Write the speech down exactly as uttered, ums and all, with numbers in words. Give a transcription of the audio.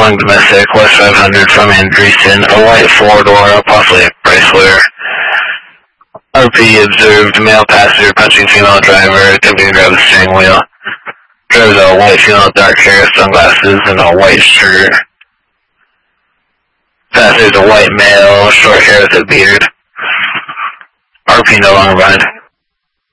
Long domestic, West five hundred from Andreessen, a white four-door, possibly a Chrysler. R P observed male passenger punching female driver, attempting to grab the steering wheel. Driver's a white female, dark hair, sunglasses, and a white shirt. Passenger's a white male, short hair with a beard. R P no longer behind.